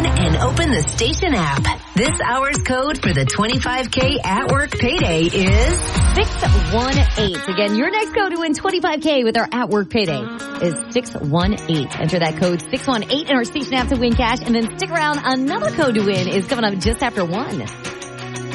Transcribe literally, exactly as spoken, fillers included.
phone and open the station app. This hour's code for the twenty-five K at work payday is six one eight. Again, your next code to win twenty-five K with our at work payday is six one eight. Enter that code six one eight in our station app to win cash, and then stick around. Another code to win is coming up just after one.